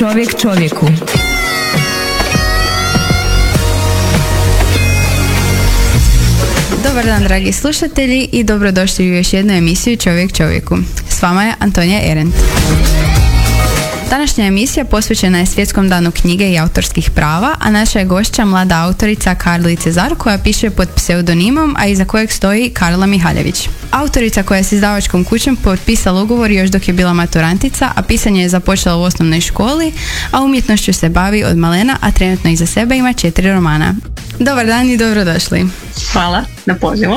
Čovjek čovjeku. Dobar dan, dragi slušatelji, i dobrodošli u još jednu emisiju Čovjek čovjeku. S vama je Antonija Erent. Današnja emisija posvećena je Svjetskom danu knjige i autorskih prava, a naša je gošća mlada autorica Karli Cezar, koja piše pod pseudonimom, a iza kojeg stoji Karla Mihaljević. Autorica koja je s izdavačkom kućom potpisala ugovor još dok je bila maturantica, a pisanje je započela u osnovnoj školi, a umjetnošću se bavi od malena, a trenutno iza sebe ima 4 romana. Dobar dan i dobrodošli. Hvala na pozivu.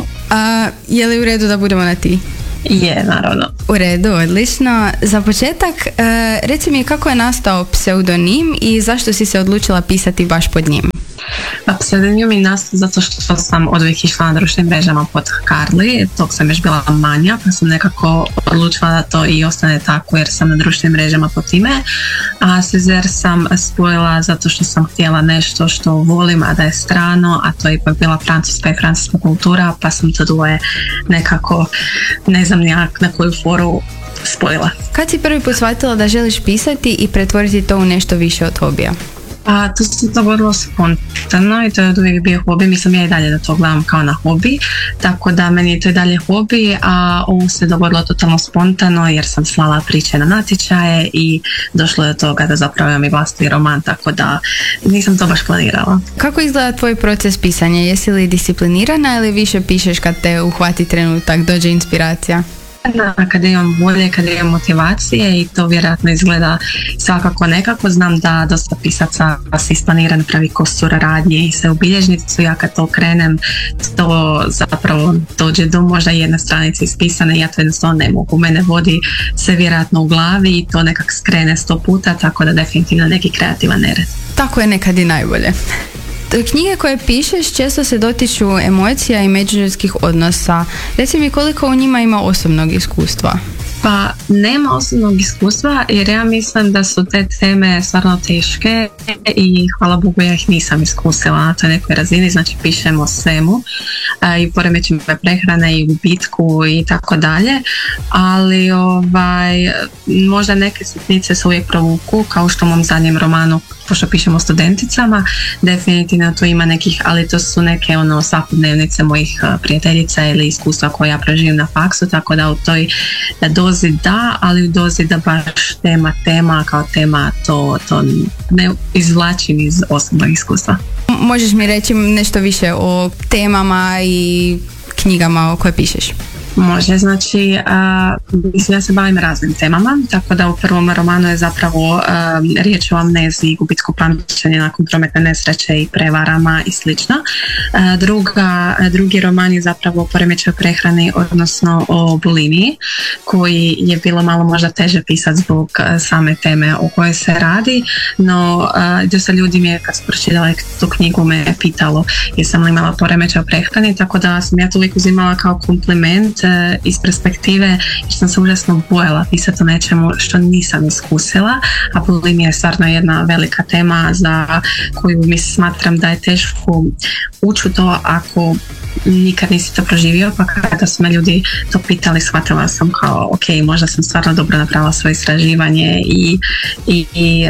Je li u redu da budemo na ti? Je, naravno. U redu, odlično. Za početak, reci mi kako je nastao pseudonim i zašto si se odlučila pisati baš pod njim? Pseudonim je nastao zato što sam oduvijek išla na društvenim mrežama pod Karli, tog sam još bila manja, pa sam nekako odlučila da to i ostane tako jer sam na društvenim mrežama pod time. A Cezar sam spojila zato što sam htjela nešto što volim, a da je strano, a to je ipak bila francuska i francuska kultura, pa sam to dvoje nekako, ne znam nijak na koju foru, spojila. Kad si prvi put shvatila da želiš pisati i pretvoriti to u nešto više od hobija? Pa to se dogodilo spontano i to je od uvijek bio hobi, mislim ja i dalje da to gledam kao na hobi, tako da meni je to i dalje hobi, a ovo se dogodilo totalno spontano jer sam slala priče na natječaje i došlo je do toga da zapravo imam i vlastiti roman, tako da nisam to baš planirala. Kako izgleda tvoj proces pisanja? Jesi li disciplinirana ili više pišeš kad te uhvati trenutak, dođe inspiracija? Kada imam volje, kada imam motivacije, i to vjerojatno izgleda svakako nekako. Znam da dosta pisaca se isplanira, napravi kostur radnje i se u bilježnicu. Ja kad to krenem, to zapravo dođe do možda jedne stranice ispisane, ja to jednostavno ne mogu. Mene vodi sve vjerojatno u glavi i to nekak skrene 100 puta, tako da definitivno neki kreativan nered. Tako je nekad i najbolje. Knjige koje pišeš često se dotiču emocija i međuljudskih odnosa. Reci mi koliko u njima ima osobnog iskustva? Pa nema osobnog iskustva jer ja mislim da su te teme stvarno teške i hvala Bogu ja ih nisam iskusila na toj nekoj razini, znači pišemo o svemu i poremećima prehrane i gubitku i tako dalje, ali možda neke sitnice se uvijek provuku, kao što u mom zadnjem romanu, pošto pišemo o studenticama, definitivno tu ima nekih, ali to su neke svakodnevnice mojih prijateljica ili iskustva koje ja preživim na faksu, tako da u toj dozi da, ali u dozi da baš tema kao tema to ne izvlačim iz osobnog iskustva. Možeš mi reći nešto više o temama i knjigama o koje pišeš? Može, znači mislim ja se bavim raznim temama, tako da u prvom romanu je zapravo riječ o amneziji, gubitku pamćenja nakon prometne nesreće i prevarama i slično. Drugi roman je zapravo o poremećaju prehrani, odnosno o bulimiji, koji je bilo malo možda teže pisati zbog same teme o kojoj se radi, no dosta ljudi mi je kad su pročitali tu knjigu me pitalo jesam li imala poremećaj u prehrani, tako da sam ja to uvijek uzimala kao kompliment iz perspektive jer sam se užasno bojala pisati o nečemu što nisam iskusila, a bulimija je stvarno jedna velika tema za koju smatram da je teško ući u to ako nikad nisi to proživio, pa kada su me ljudi to pitali shvatila sam kao ok, možda sam stvarno dobro napravila svoje istraživanje i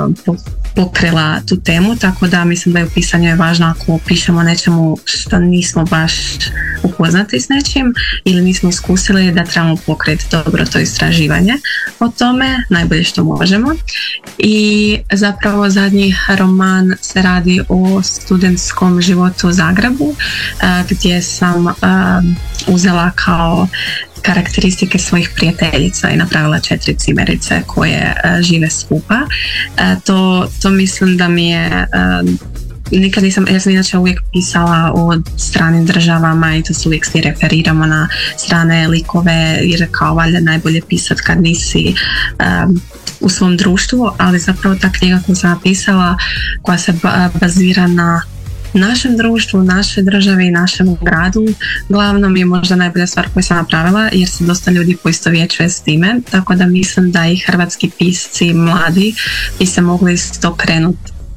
pokrila tu temu, tako da mislim da je u pisanju je važno ako pišemo nečemu što nismo baš upoznati s nečim ili nismo iskusili, da trebamo pokriti dobro to istraživanje o tome, najbolje što možemo. I zapravo zadnji roman se radi o studentskom životu u Zagrebu, gdje sam uzela kao karakteristike svojih prijateljica i napravila 4 cimerice koje žive skupa. To mislim da mi je nikad nisam, ja sam inače uvijek pisala o stranim državama i to se uvijek svi referiramo na strane likove jer kao valjda najbolje pisati kad nisi u svom društvu, ali zapravo ta knjiga koju sam napisala koja se bazira na našem društvu, našoj državi i našem gradu, glavnom je možda najbolja stvar koju sam napravila jer se dosta ljudi poistovjećuje s time, tako da mislim da i hrvatski pisci mladi bi se mogli isto krenuti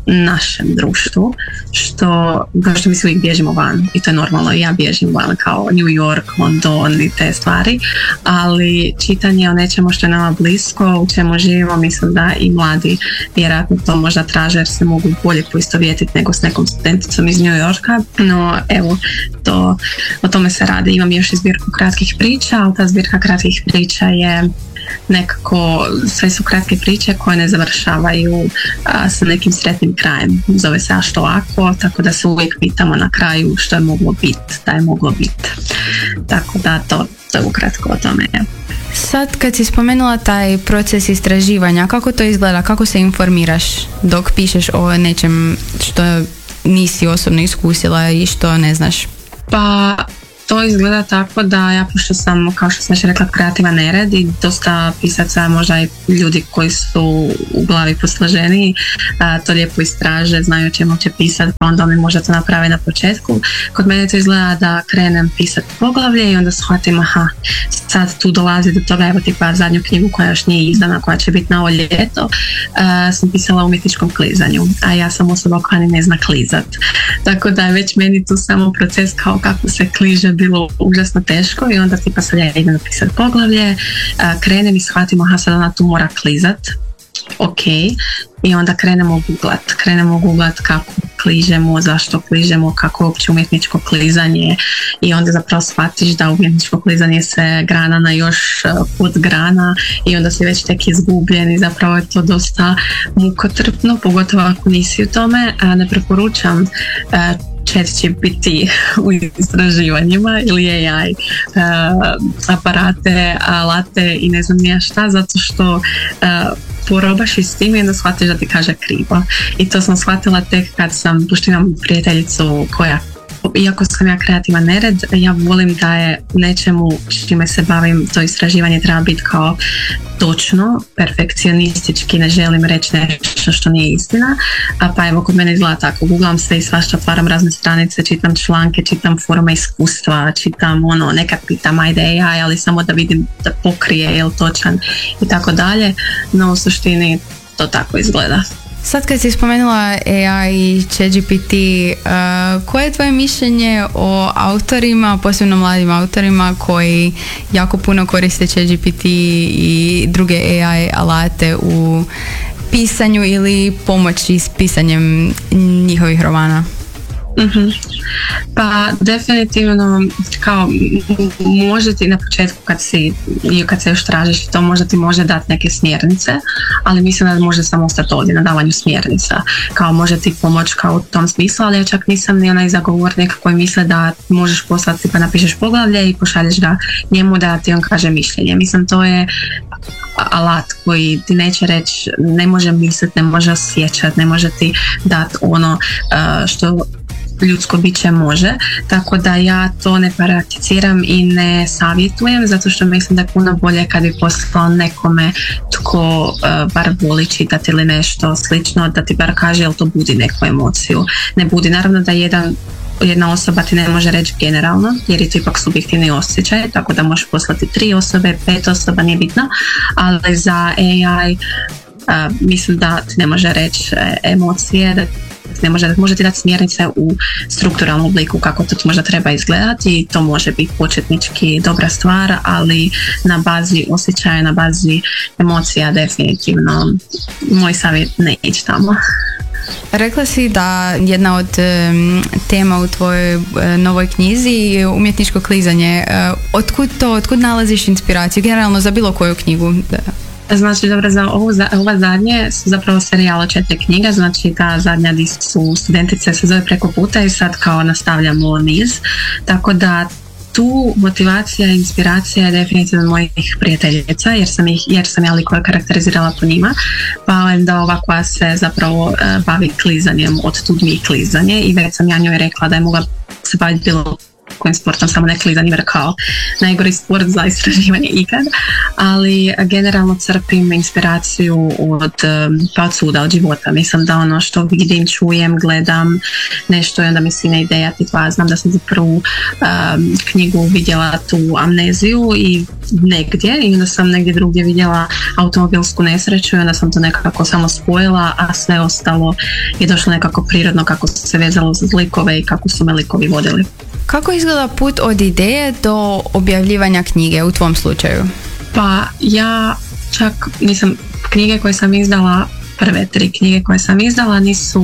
našem društvu, što mi se uvijek bježimo van i to je normalno, ja bježim van kao New York, London i te stvari, ali čitanje o nečemu što je nama blisko, u čemu živimo, mislim da i mladi vjerojatno to možda traže jer se mogu bolje poistovjetiti nego s nekom studenticom iz New Yorka, no evo, o tome se radi. Imam još i zbirku kratkih priča, ali ta zbirka kratkih priča je nekako, sve su kratke priče koje ne završavaju sa nekim sretnim krajem. Zove se A što ako, tako da se uvijek pitamo na kraju što je moglo biti, da je moglo biti. Tako da to je ukratko o tome. Sad kad si spomenula taj proces istraživanja, kako to izgleda, kako se informiraš dok pišeš o nečem što nisi osobno iskusila i što ne znaš? Pa to izgleda tako da ja, pošto sam, kao što sam već rekla, kreativan nered i dosta pisaca, možda i ljudi koji su u glavi posloženiji, to lijepo istraže, znaju o čemu će pisati, pa onda mi možda to naprave na početku. Kod mene to izgleda da krenem pisati poglavlje i onda shvatim, aha, sad tu dolazi do toga, evo tipa zadnju knjigu koja još nije izdana, koja će biti na ovo ljeto, sam pisala o umjetničkom klizanju, a ja sam osoba koja ni ne zna klizat. Tako da je već meni tu samo proces kao kako se kliže bilo užasno teško i onda tipa sad ja idem napisati poglavlje, krenem i shvatim, aha, sad ona tu mora klizat, ok, i onda krenemo googlat kako kližemo, zašto kližemo, kako je uopće umjetničko klizanje i onda zapravo shvatiš da umjetničko klizanje se grana na još podgrana i onda si već tek izgubljen i zapravo je to dosta mukotrpno, pogotovo ako nisi u tome. Ne preporučam ChatGPT u istraživanjima ili AI aparate, alate i ne znam nija šta, zato što porobaš i s tim i onda shvatiš da ti kaže krivo. I to sam shvatila tek kad sam, pošto imam prijateljicu koja, iako sam ja kreativan nered, ja volim da je nečemu čime se bavim, to istraživanje treba biti kao točno, perfekcionistički, ne želim reći nešto što nije istina, pa evo kod mene izgleda tako, googlam sve i svašta, otvaram razne stranice, čitam članke, čitam forume iskustva, čitam nekad pitam ajde AI, ali samo da vidim da pokrije, je li točan i tako dalje, no u suštini to tako izgleda. Sad kad si spomenula AI i ChatGPT, koje je tvoje mišljenje o autorima, posebno mladim autorima koji jako puno koriste ChatGPT i druge AI alate u pisanju ili pomoći s pisanjem njihovih romana? Mm-hmm. Pa definitivno kao može ti na početku kad se još tražiš to možda ti može dati neke smjernice, ali mislim da može samo ostati ovdje na davanju smjernica, kao može ti pomoći kao u tom smislu, ali ja čak nisam ni onaj zagovornik koji misle da možeš poslati pa napišeš poglavlje i pošalješ ga njemu da ti on kaže mišljenje. Mislim to je alat koji ti neće reći, ne može misliti, ne može osjećati, ne može ti dati ono što ljudsko biće može, tako da ja to ne prakticiram i ne savjetujem, zato što mislim da je puno bolje kad bi poslao nekome tko bar voli čitati ili nešto slično, da ti bar kaže jel to budi neku emociju. Ne budi, naravno da jedna osoba ti ne može reći generalno, jer je to ipak subjektivni osjećaj, tako da možeš poslati 3 osobe, 5 osoba, nije bitno, ali za AI mislim da ti ne može reći emocije, da može ti dati smjernice u strukturalnom obliku kako to možda treba izgledati i to može biti početnički dobra stvar, ali na bazi osjećaja, na bazi emocija definitivno moj savjet ne ići tamo. Rekla si da jedna od tema u tvojoj novoj knjizi je umjetničko klizanje. Otkud nalaziš inspiraciju generalno za bilo koju knjigu? Znači, dobro, za ova zadnje su zapravo serijalo 4 knjiga, znači ta zadnja di su studentice se zove Preko puta i sad kao nastavljamo niz, tako da tu motivacija i inspiracija je definitivno mojih prijateljica jer sam ja likove karakterizirala po njima, pa onda ova koja se zapravo bavi klizanjem, od tu mi klizanje i već sam ja njoj rekla da je mogla se baviti bilo kojim sportom, samo ne klizanje jer kao najgori sport za istraživanje ikad, ali generalno crpim inspiraciju od svuda, od života. Mislim da ono što vidim, čujem, gledam nešto i onda mi svine ideja tipa, znam da sam za prvu knjigu vidjela tu amneziju i negdje i onda sam negdje drugdje vidjela automobilsku nesreću i onda sam to nekako samo spojila, a sve ostalo je došlo nekako prirodno kako se vezalo za likove i kako su me likovi vodili. Kako izgleda put od ideje do objavljivanja knjige u tvom slučaju? Pa ja čak nisam, knjige koje sam izdala, prve 3 knjige koje sam izdala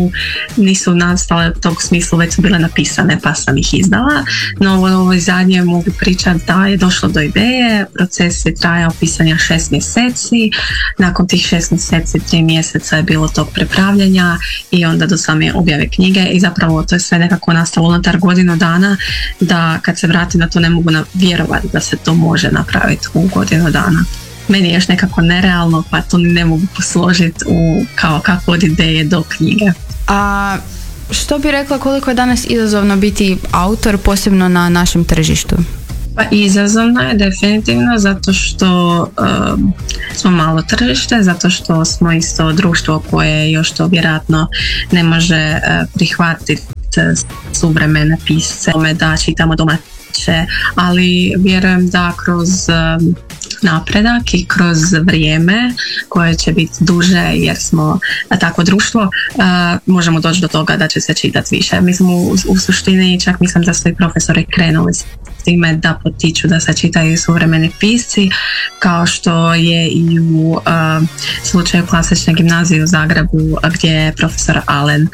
nisu nastale u tog smislu, već su bile napisane pa sam ih izdala, no ovo zadnje mogu pričati da je došlo do ideje, proces je trajao pisanja 6 mjeseci, nakon tih 6 mjeseci 3 mjeseca je bilo tog prepravljanja i onda do same objave knjige i zapravo to je sve nekako nastalo unutar godinu dana, da kad se vratim na to ne mogu vjerovati da se to može napraviti u godinu dana. Meni je još nekako nerealno, pa to ne mogu posložiti kao kako od ideje do knjige. A što bi rekla koliko je danas izazovno biti autor, posebno na našem tržištu? Pa izazovno je definitivno zato što smo malo tržište, zato što smo isto društvo koje još to vjerojatno ne može prihvatiti suvremene pisce, da čitamo domaće, ali vjerujem da kroz napredak i kroz vrijeme koje će biti duže jer smo takvo društvo, možemo doći do toga da će se čitati više. Mislim u suštini čak mislim da su i profesori krenuli s time da potiču da se čitaju suvremeni pisci, kao što je i u slučaju klasične gimnazije u Zagrebu gdje je profesor Alen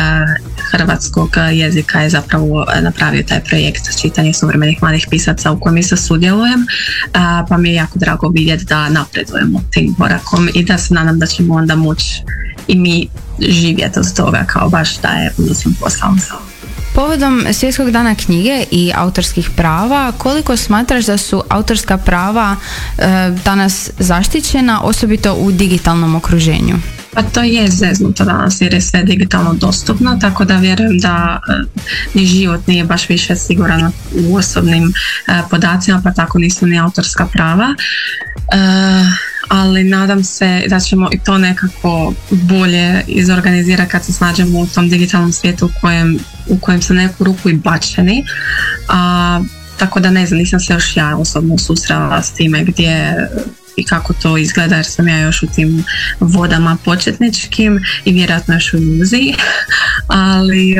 hrvatskog jezika je zapravo napravio taj projekt čitanja suvremenih mladih pisaca u kojem isto sudjelujem, pa mi je jako drago vidjeti da napredujemo tim korakom i da se nadam da ćemo onda moći i mi živjeti od toga kao baš da je posao. Povodom Svjetskog dana knjige i autorskih prava, koliko smatraš da su autorska prava danas zaštićena, osobito u digitalnom okruženju? Pa to je zeznuto danas jer je sve digitalno dostupno, tako da vjerujem da ni život nije baš više siguran u osobnim podacima, pa tako nisu ni autorska prava. Ali nadam se da ćemo i to nekako bolje izorganizirati kad se snađemo u tom digitalnom svijetu u kojem su neku ruku i bačeni. Tako da ne znam, nisam se još ja osobno susrela s time gdje i kako to izgleda jer sam ja još u tim vodama početničkim i vjerojatno još u iluziji, ali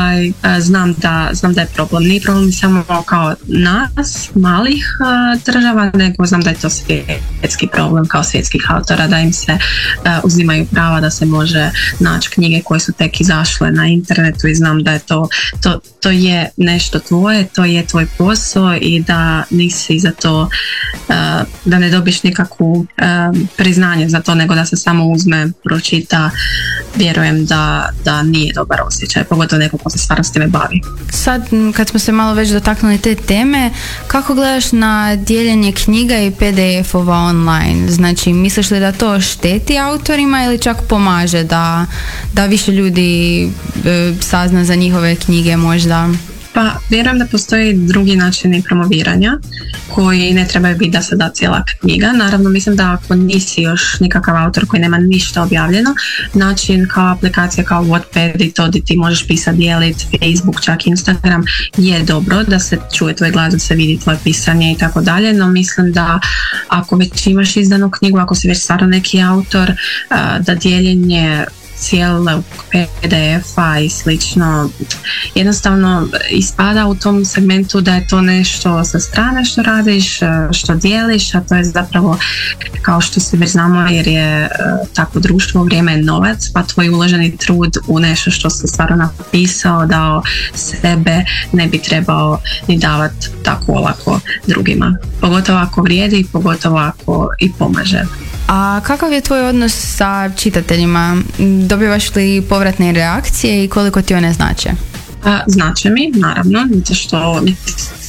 znam da je problem. Nije problem samo kao nas, malih država, nego znam da je to svjetski problem kao svjetskih autora, da im se uzimaju prava da se može naći knjige koje su tek izašle na internetu i znam da je to je nešto tvoje, to je tvoj posao i da nisi za to, da ne dobiš nikakvu priznanje za to, nego da se samo uzme, pročita. Vjerujem da nije dobar osjećaj, pogotovo neko ko se stvarno s time bavi. Sad, kad smo se malo već dotaknuli te teme, kako gledaš na dijeljenje knjiga i PDF-ova online? Znači, misliš li da to šteti autorima ili čak pomaže da više ljudi sazna za njihove knjige možda? Pa vjerujem da postoji drugi načini promoviranja koji ne trebaju biti da se da cijela knjiga. Naravno, mislim da ako nisi još nikakav autor koji nema ništa objavljeno, način kao aplikacija kao Wattpad i to di ti možeš pisati, dijeliti, Facebook, čak Instagram je dobro da se čuje tvoj glas, da se vidi tvoje pisanje i tako dalje, no mislim da ako već imaš izdanu knjigu, ako si već stvarno neki autor, da dijeljenje cijelog PDF-a i slično jednostavno ispada u tom segmentu da je to nešto sa strane što radiš, što dijeliš, a to je zapravo, kao što svi već znamo, jer je tako društvo, vrijeme je novac, pa tvoj uloženi trud u nešto što si stvarno napisao, dao sebe, ne bi trebao ni davati tako olako drugima. Pogotovo ako vrijedi, pogotovo ako i pomaže. A kakav je tvoj odnos sa čitateljima? Dobivaš li povratne reakcije i koliko ti one znače? Znače mi, naravno, zato što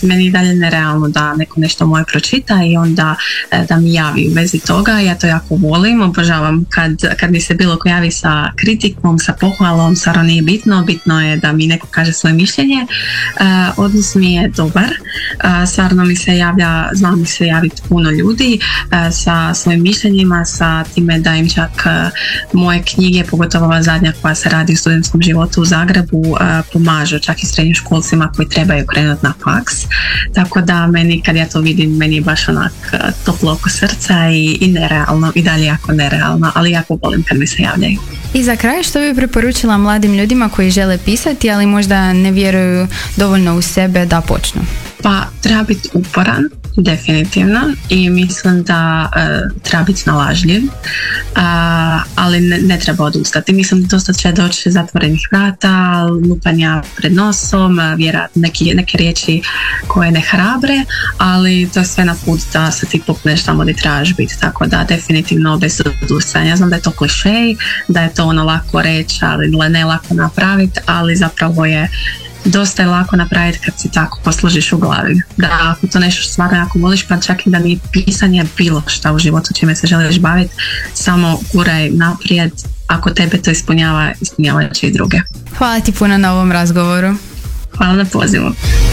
mislim, meni je dalje nerealno da neko nešto moje pročita i onda da mi javi u vezi toga. Ja to jako volim, obožavam kad mi se bilo ko javi sa kritikom, sa pohvalom, stvarno nije bitno, bitno je da mi neko kaže svoje mišljenje. Odnos mi je dobar, stvarno mi se javlja, znam mi se javiti puno ljudi sa svojim mišljenjima, sa time da im čak moje knjige, pogotovo ova zadnja koja se radi u studentskom životu u Zagrebu, pomažu čak i srednjoškolcima koji trebaju krenuti na faks. Tako da meni, kad ja to vidim, meni je baš onak toplo oko srca i nerealno, i dalje jako nerealno, ali jako volim kad mi se javljaju. I za kraj, što bi preporučila mladim ljudima koji žele pisati, ali možda ne vjeruju dovoljno u sebe da počnu? Pa treba biti uporan, definitivno, i mislim da treba biti snalažljiv, ali ne treba odustati. Mislim da dosta će doći zatvorenih vrata, lupanja pred nosom, vjerojatno neke riječi koje ne hrabre, ali to je sve na put da se ti popneš tamo gdje trebaš biti, tako da definitivno bez odustajanja. Znam da je to klišej, da je to ono lako reći, ali ne lako napraviti, ali zapravo je dosta je lako napraviti kad si tako posložiš u glavi. Da ako to nešto stvarno jako voliš, pa čak i da nije pisanje, bilo šta u životu čime se želiš baviti, samo guraj naprijed. Ako tebe to ispunjava će i druge. Hvala ti puno na ovom razgovoru. Hvala na pozivu.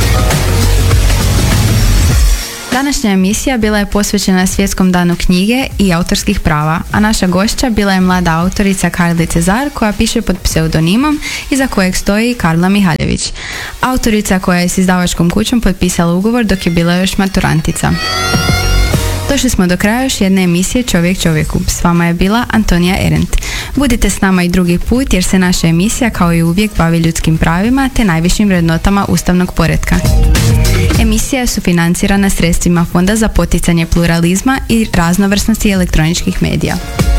Današnja emisija bila je posvećena Svjetskom danu knjige i autorskih prava, a naša gošća bila je mlada autorica Karli Cezar koja piše pod pseudonimom iza kojeg stoji Karla Mihaljević. Autorica koja je s izdavačkom kućom potpisala ugovor dok je bila još maturantica. Došli smo do kraja još jedne emisije Čovjek čovjeku. S vama je bila Antonija Erendt. Budite s nama i drugi put jer se naša emisija kao i uvijek bavi ljudskim pravima te najvišim vrednotama ustavnog poretka. Emisija je sufinancirana sredstvima Fonda za poticanje pluralizma i raznovrsnosti elektroničkih medija.